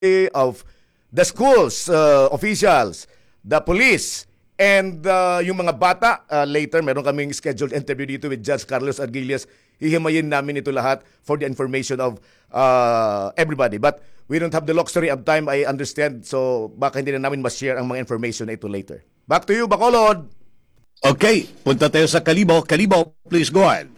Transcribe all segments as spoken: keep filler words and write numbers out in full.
of the schools uh, officials, the police, and uh, yung mga bata. Uh, later, meron kaming scheduled interview dito with Judge Carlos Arguillas. Hihimayin namin ito lahat for the information of uh, everybody. But we don't have the luxury of time, I understand. So baka hindi na namin ma-share ang mga information na ito later. Back to you, Bacolod. Okay, punta tayo sa Kalibo. Kalibo, please go ahead.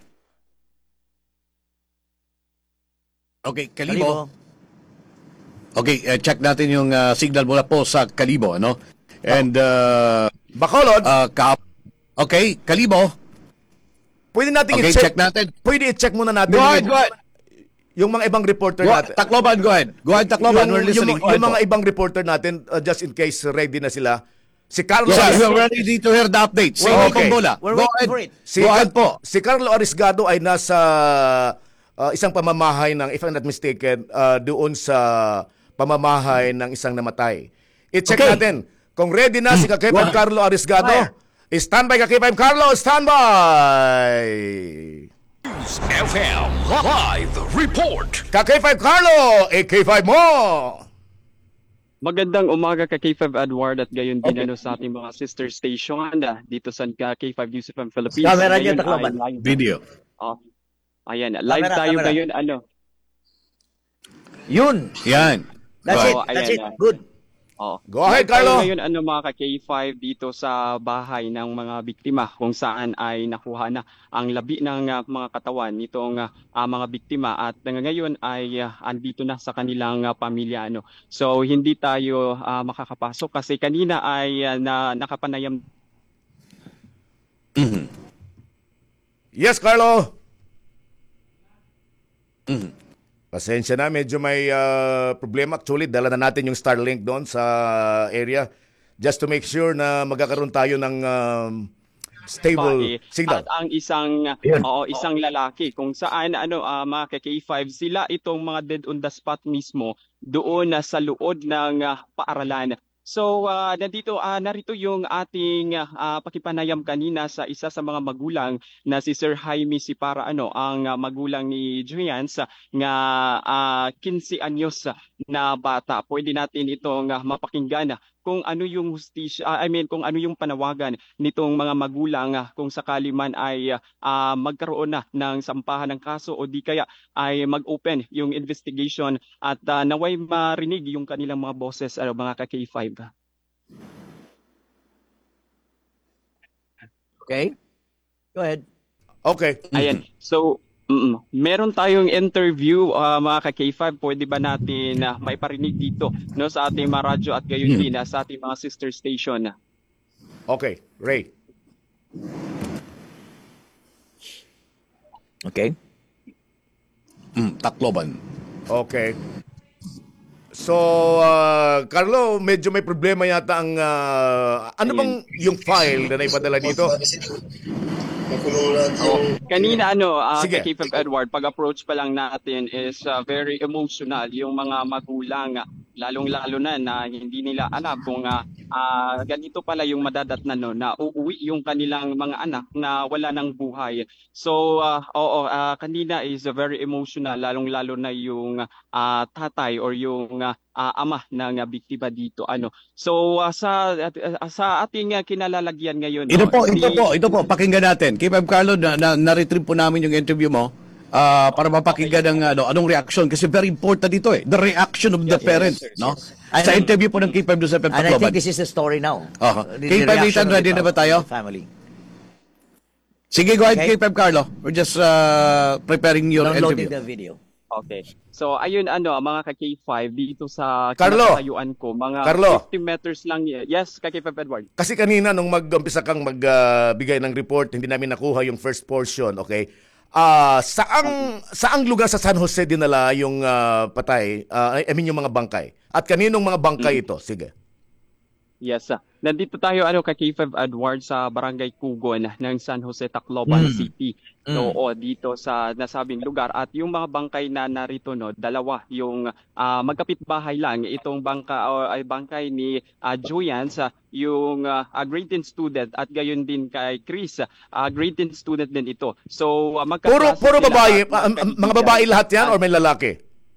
Okay, Kalibo. Kalibo. Okay, uh, check natin yung uh, signal mula po sa Kalibo, ano? And, uh, Bacolod. Uh, ka- okay, Kalibo. Pwede natin okay, i-check. check natin. Pwede i-check muna natin. Go ahead, go ahead. Yung mga ibang reporter go, natin. Tacloban, go ahead. Go ahead, Tacloban, yung, we're listening. Yung, yung mga ibang reporter natin, uh, just in case ready na sila. Si Carlos. Yes, we're ready to hear the update. Sige, well, okay. Bola. We're go waiting ahead. for it. Si, go ahead po. Si Carlo Arisgado ay nasa uh, isang pamamahay ng, if I'm not mistaken, uh, doon sa pamamahay ng isang namatay. I-check okay. natin kung ready na si K five Carlo Arisgado. Fire. Standby ka K five Carlo, standby! F M Live Report. Ka K five Carlo, eh K five mo! Magandang umaga ka K five Edward at gayon din okay. ano sa ating mga sister station uh, dito sa K five News F M Philippines. Camera niya, Tacloban. Video. Oh, ayan, live Camera, tayo camera. ngayon ano. Yun. Yan. That's So, it. ayan, That's it. ayan. Good. Oh. Go ahead, Live tayo Carlo. ngayon ano mga ka K five dito sa bahay ng mga biktima kung saan ay nakuha na ang labi ng uh, mga katawan nitong uh, uh, mga biktima at uh, ngayon ay uh, andito na sa kanilang uh, pamilya ano. So hindi tayo uh, makakapasok kasi kanina ay uh, na nakapanayam. Mm-hmm. Yes, Carlo. Mm-hmm. Pasensya na, medyo may uh, problema. Actually, dala na natin yung Starlink doon sa area just to make sure na magkakaroon tayo ng um, stable Bae. signal. At ang isang oo, isang lalaki kung saan ano uh, mga K five sila itong mga dead on the spot mismo doon na uh, sa loob ng uh, paaralan. So uh, nandito uh, narito yung ating uh, pakipanayam kanina sa isa sa mga magulang na si Sir Jaime Sipara ano ang uh, magulang ni Julians uh, nga uh, fifteen anyos na bata. Pwede natin itong uh, mapakinggan uh, kung ano yung hustisya, uh, I mean kung ano yung panawagan nitong mga magulang uh, kung sakali man ay uh, magkaroon na ng sampahan ng kaso o di kaya ay mag-open yung investigation at uh, naway marinig yung kanilang mga boses uh, mga ka K five. Okay. Go ahead. Okay. Ayan. So Mm-mm. meron tayong interview uh, mga ka K five, pwede ba natin uh, may parinig dito no sa ating mga radyo at gayon din uh, sa ating mga sister station. Okay, Ray. Okay. Mm, Tacloban. Okay. So, uh, Carlo, medyo may problema yata ang uh, ano bang yung file na naipadala dito? Oh, kanina ano, uh, Sige. kay K five Edward, pag-approach pa lang natin is uh, very emotional yung mga magulang, uh, lalong-lalo na na hindi nila alam kung uh, uh, ganito pala yung madadatnan no, na uuwi yung kanilang mga anak na wala ng buhay. So, uh, oo, uh, kanina is uh, very emotional, lalong-lalo na yung uh, tatay or yung uh, uh, ama ng uh, biktima dito. Ano. So, uh, sa uh, sa ating uh, kinalalagyan ngayon. Ito no, po, si... ito po, ito po, pakinggan natin. K five Carlo, na, na, na-retrieve po namin yung interview mo uh, para mapakinggan ng ano, anong reaction kasi very important dito eh. The reaction of the Yes, parents, yes, yes, no? yes. And- Sa interview po ng K five doon sa And I Tacloban. think this is the story now. Uh-huh. The- K the five reaction of ready the na ba tayo? family. Sige, go ahead, Okay. K five Carlo. We're just uh, preparing your Downloading interview. the video. Okay. So ayun ano mga ka K five dito sa Carlo! kinatayuan ko mga Carlo! fifty meters lang y- yes ka K five Edward. Kasi kanina nung mag-umpisa kang magbigay ng report, hindi namin nakuha yung first portion, okay? Ah, saang saang lugar sa San Jose dinala yung ah, patay? Ah, I mean yung mga bangkay. At kaninong mga bangkay ito? Sige. Yes. ah. Nandito tayo ano ka K five Edward sa Barangay Kugon ng San Jose, Tacloban Mm. City. So o dito sa nasabing lugar at yung mga bangkay na narito no, dalawa yung ah, magkapitbahay lang itong bangka o ay bangkay ni uh, Julian sa yung uh, grade ten student at gayon din kay Chris, uh, grade ten student din ito. So uh, Puro magkaklase puro sila babae, at ah, ah, mga magkaibigan. babae lahat 'yan At- or may lalaki?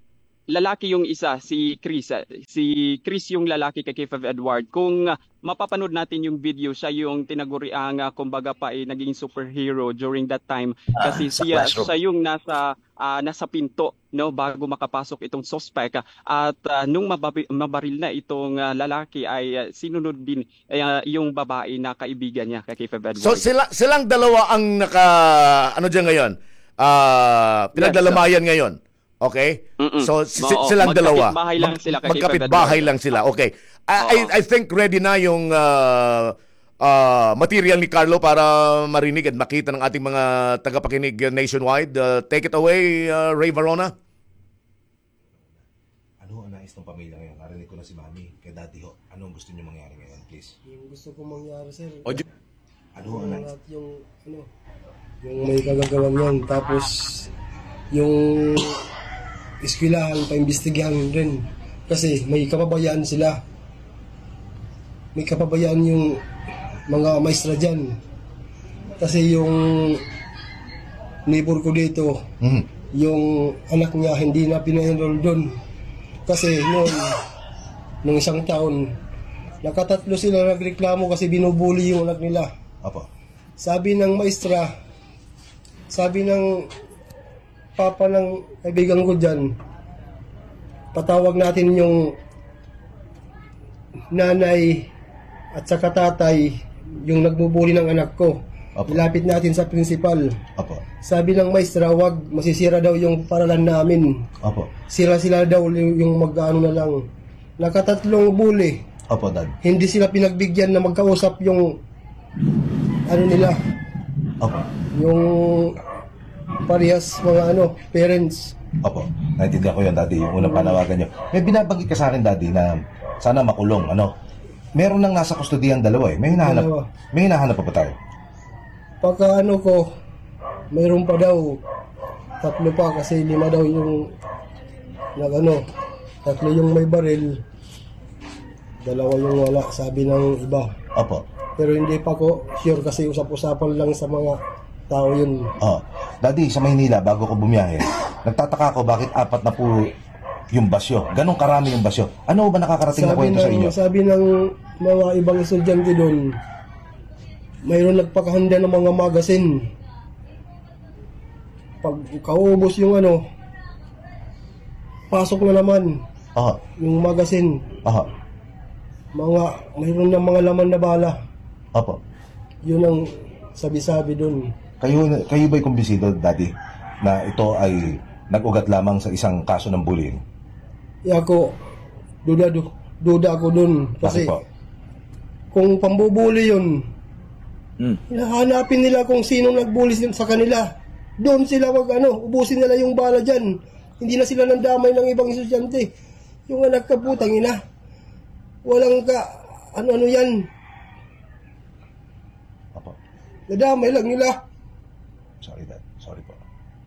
lalaki yung isa, si Chris. ah, Si Chris yung lalaki kay K five Edward. Kung ah, mapapanood natin yung video, siya yung tinaguriang ah, kumbaga pa eh, naging superhero during that time kasi sa siya classroom. siya yung nasa ah, nasa pinto no bago makapasok itong suspect ah, at ah, nung mababi- mabaril na itong ah, lalaki ay ah, sinunod din eh, ah, yung babae na kaibigan niya kay K five Edward. So sila silang dalawa ang naka ano diyan ngayon? Ah, pinaglalamayan ngayon. Okay? Mm-mm. So si- Oo, silang dalawa. magkapitbahay lang sila kay Magkapitbahay lang sila. Okay. I, I I think ready na yung ah, ah, material ni Carlo para marinig at makita ng ating mga tagapakinig uh, nationwide. Uh, take it away, uh, Ray Varona. Ano ang nais ng pamilya ngayon? Narinig ko na si Mami, kay Daddy Ho. Ano ang gusto niyo mangyari ngayon, please? Yung gusto kong mangyari, sir, O, Ju- Ano ang nais? lahat yung, ano, yung may kagagawan yan. Tapos, yung eskwelahan, paimbestigahan rin. Kasi may kapabayaan sila. May kapabayaan yung mga maestra dyan. Kasi yung neighbor ko dito, Mhm. yung anak niya hindi na pina-enroll doon. Kasi noon, nung isang taon, nakatatlo sila nagreklamo kasi binubuli yung anak nila. Apo. Sabi ng maestra, sabi ng papa ng kaibigan ko dyan, patawag natin yung nanay at saka tatay, yung nagbubuli ng anak ko. Apo. Ilapit natin sa principal. Apo. Sabi ng maestra, wag, masisira daw yung paralan namin. Apo. Sila-sila daw yung mag-ano na lang. Nakatatlong bully. Apo, Dad. Hindi sila pinagbigyan na magkausap yung ano nila, Apo. yung parehas mga ano, parents. Opo. Naintindihan ko yun, Daddy. Yung unang panawagan niyo. May binabanggit ka sa akin, Daddy, na sana makulong. Ano? Meron nang nasa kustodiyan dalawa eh. May hinahanap. Dalawa. May hinahanap pa ba tayo? Pagka ano ko, mayroon pa daw, tatlo pa kasi lima daw yung nag ano, tatlo yung may baril, dalawa yung wala, sabi ng iba. Opo. Pero hindi pa ko sure kasi usap-usapan lang sa mga tao yun. Oh. Daddy, sa Maynila, bago ko bumiyahe, nagtataka ako bakit apat na po yung basyo. Ganong karami yung basyo. Ano ba nakakarating na Sabi kwento sa inyo? ng, sabi ng mga ibang estudyante doon, mayroon nagpakahanda ng mga magasin. Pag kaubos yung ano, pasok na naman Aha. yung magasin. Aha. Mga, mayroon ng mga laman na bala. Opo. Yun ang sabi-sabi doon. Kayo, kayo ba'y kumbisido, Daddy, na ito ay nag-ugat lamang sa isang kaso ng bullying? E ako, duda, du- duda ako doon. Kasi Bakit po? kung pambubuli yun, Hmm. hinahanapin nila kung sino nagbuli sa kanila. Doon sila wag ano, ubusin nila yung bala dyan. Hindi na sila nandamay ng ibang estudyante. Yung anak ka putang ina. Walang ka, ano-ano yan. Opo. Nadamay lang nila. Sorry, Dad. Sorry po.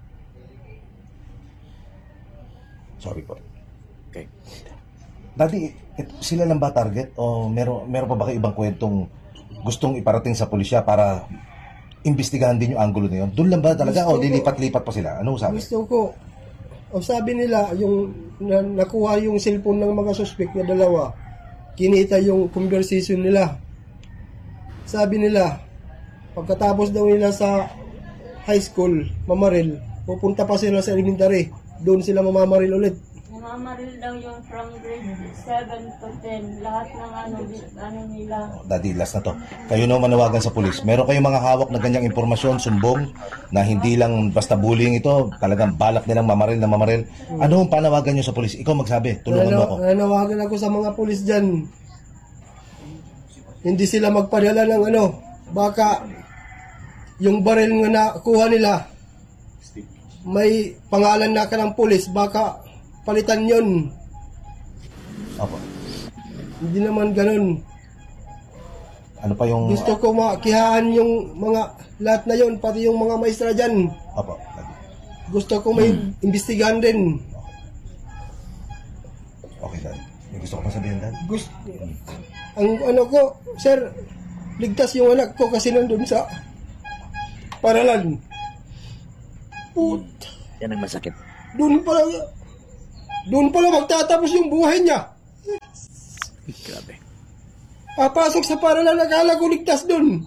Sorry po. Okay. Daddy, et- sila lang ba target o meron meron pa ba kayo ibang kwentong gustong iparating sa pulisya para imbestigahan din yung angulo na yun? Doon lang ba talaga o Gusto ko- lilipat-lipat pa sila? Ano sabi? Gusto ko, ang sabi nila, yung na, nakuha yung cellphone ng mga suspect na dalawa, kinita yung conversation nila. Sabi nila, pagkatapos daw nila sa high school, mamaril, pupunta pa sila sa elementary. Doon sila mamamaril ulit. Namamaril daw yung from grade seven to ten. Lahat ng ano, ano nila. Daddy, last na to. Kayo na manawagan sa pulis. Meron kayong mga hawak na ganyang impormasyon, sumbong, na hindi lang basta bullying ito, talagang balak nilang mamaril na mamaril. Ano ang panawagan nyo sa pulis? Ikaw magsabi, tulungan mo ako. Nana- Nanawagan ako sa mga pulis dyan. Hindi sila magpadala ng ano, baka yung baril nga nakuha nila, may pangalan na ka ng pulis, baka palitan yun. Opo. Hindi naman ganun. Ano pa yung... Gusto ko makihaan yung mga lahat na yun, pati yung mga maestra dyan. Opo, Daddy. Gusto ko may imbestigahan din. Okay, Daddy. May gusto ko pa sabihin, Dad? Gusto, ang ano ko, sir, ligtas yung anak ko kasi nandun sa paralan. Put, Yan ang masakit. doon pa lang. Doon pala magtatapos yung buhay niya. Grabe. Papasok sa paralan, nag-alag ligtas doon.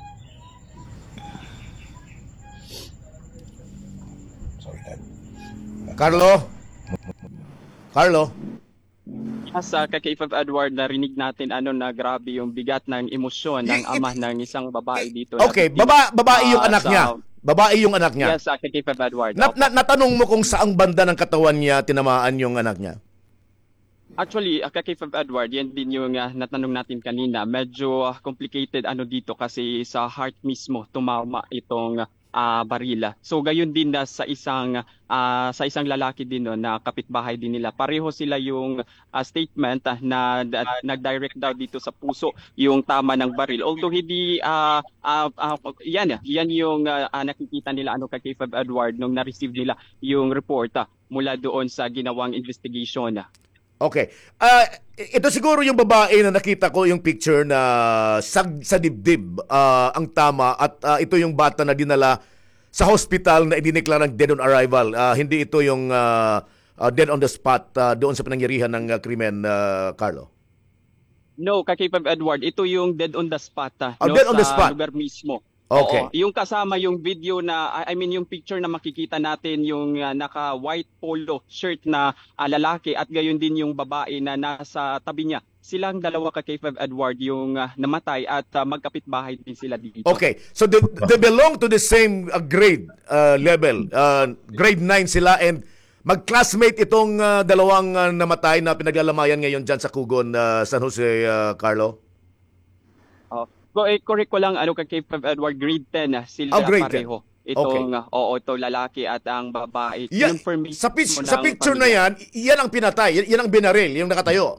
Sorry, Dad. Carlo? Carlo? Sa kay Five Edward, narinig natin ano na grabe yung bigat ng emosyon ng ama ng isang babae dito. na Okay, biktima, baba, babae yung ah, anak sa- niya. Babae yung anak niya. Yes, sa kay Five Edward. Na, Opo. na, natanong mo kung saang banda ng katawan niya tinamaan yung anak niya. Actually, uh, kay Five Edward, yan din yung uh, natanong natin kanina. Medyo uh, complicated ano dito kasi sa heart mismo tumama itong uh, barila. So gayon din na sa isang uh, sa isang lalaki din no, na kapitbahay din nila. Pareho sila yung uh, statement uh, na uh, nag-direct daw dito sa puso yung tama ng baril. Although hindi uh, uh, uh, yan yan yung uh, uh, nakikita nila ano kay Five Edward nung na-receive nila yung report uh, mula doon sa ginawang investigation. Okay. Ah, ito siguro yung babae na nakita ko yung picture na sa, sa dibdib ah, ang tama at ah, ito yung bata na dinala sa hospital na idineklarang dead on arrival. Ah, hindi ito yung ah, ah, dead on the spot ah, doon sa pinangyarihan ng ah, krimen, ah, Carlo. No, kay Five Edward, ito yung dead on the spot. ah, Ah, no, dead on the sa spot. lugar mismo. Okay. Oo, yung kasama yung video na, I I mean yung picture na makikita natin, yung ah, naka white polo shirt na ah, lalaki at gayon din yung babae na nasa tabi niya. Silang dalawa kay Five Edward yung ah, namatay at ah, magkapitbahay din sila dito. Okay. So they, they belong to the same uh, grade uh, level. Uh, grade nine sila and mag-classmate itong uh, dalawang uh, namatay na pinaglalamayan ngayon dyan sa Kugon, uh, San Jose, uh, Carlo. Oh. Ko eh, correct ko lang ano kay Five Edward, grade ten ah, sila Oh, grade ten. pareho. Itong ah, oo, ito lalaki at ang babae. Yan, Confirm mismo sa, pic- ng sa picture na pamilya. yan, yan ang pinatay. Yan, yan ang binaril, yung nakatayo.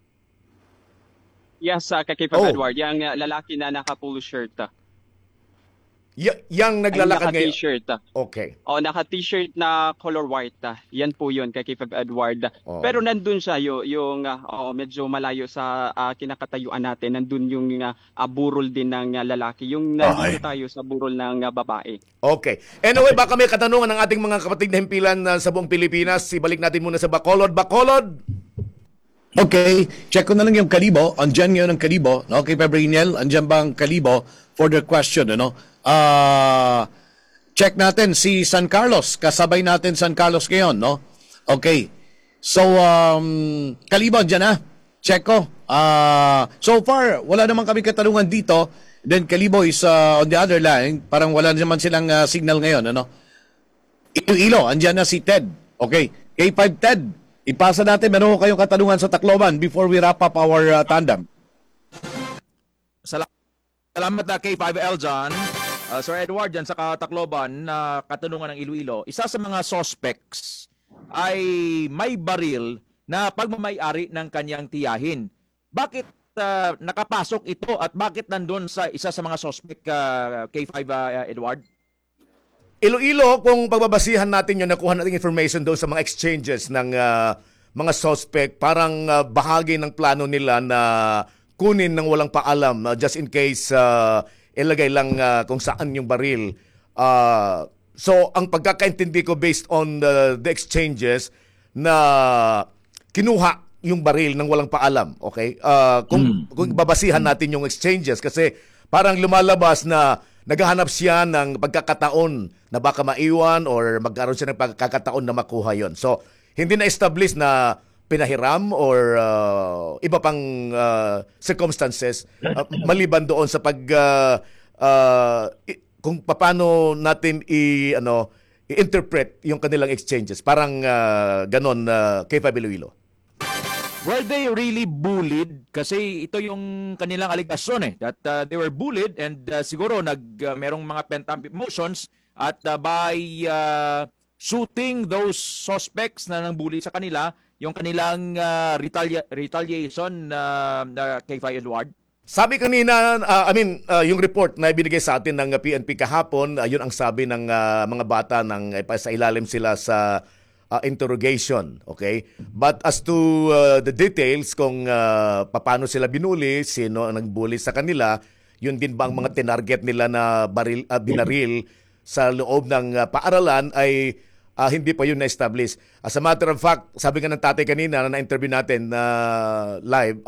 Yes, uh, kay Five Oh. Edward, yung uh, lalaki na naka-polo shirt. Uh, Y- yang naglalakad ngayon. naka-t-shirt. Uh, Okay. o naka-t-shirt na color white. Uh, yan po yun kay Five Edward. Oh. Pero nandun siya yung, yung uh, oh, medyo malayo sa uh, kinakatayuan natin. Nandun yung uh, uh, burol din ng uh, lalaki. Yung nandito tayo sa burol ng uh, babae. Okay. Anyway, baka may katanungan ng ating mga kapatid na himpilan uh, sa buong Pilipinas. Ibalik natin muna sa Bacolod. Bacolod! Okay, check ko na lang yung kalibo. Andyan ngayon ang kalibo. Okay, Pebriniel, andyan ba ang kalibo for the question, ano? Ah, check natin si San Carlos. Kasabay natin San Carlos ngayon, no? Okay. So, um, kalibo, andyan na. Check ko. Ah, so far, wala naman kami katanungan dito. Then, kalibo is uh, on the other line. Parang wala naman silang uh, signal ngayon, ano? Iloilo, andyan na si Ted. Okay, K five Ted. Ipasa natin, meron ko kayong katanungan sa Tacloban before we wrap up our uh, tandem. Sala- Salamat na K five L John. Uh, Sir Edward, dyan sa Tacloban na katanungan ng Iloilo, isa sa mga suspects ay may baril na pagmamayari ng kanyang tiyahin. Bakit uh, nakapasok ito at bakit nandun sa isa sa mga suspect uh, K five uh, Edward? Iloilo, kung pagbabasihan natin yung nakuha nating information doon sa mga exchanges ng ah, mga suspect, parang ah, bahagi ng plano nila na kunin ng walang paalam ah, just in case uh, ilagay lang ah, kung saan yung baril. Ah, so, ang pagkakaintindi ko based on the, the exchanges na kinuha yung baril ng walang paalam, okay? Ah, kung, kung babasihan natin yung exchanges kasi parang lumalabas na naghahanap siya ng pagkakataon na baka maiwan or magkaroon siya ng pagkakataon na makuha yon. So, hindi na-establish na pinahiram or uh, iba pang uh, circumstances uh, maliban doon sa pag uh, uh, i- kung paano natin i ano i-interpret yung kanilang exchanges. Parang uh, ganon uh, kay Fabio Iloilo. Were they really bullied? Kasi ito yung kanilang aligasyon eh. That uh, they were bullied and uh, siguro nag, uh, merong mga pent-up emotions at uh, by uh, shooting those suspects na nang bully sa kanila, yung kanilang uh, retalia- retaliation uh, na kay Five Edward. Sabi kanina, uh, I mean, uh, yung report na ibinigay sa atin ng uh, P N P kahapon, uh, yun ang sabi ng uh, mga bata ng uh, sa ilalim sila sa uh, interrogation, okay? But as to uh, the details kung uh, paano sila binuli, sino ang nagbuli sa kanila, yun din ba ang mga tinarget nila na baril, uh, binaril sa loob ng uh, paaralan ay ah, hindi pa yun na-establish. As a matter of fact, sabi nga ng tatay kanina na na-interview natin na live,